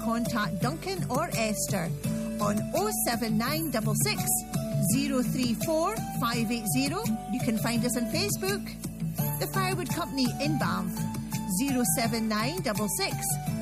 contact Duncan or Esther on 07966 034 580. You can find us on Facebook. The Firewood Company in Banff, 07966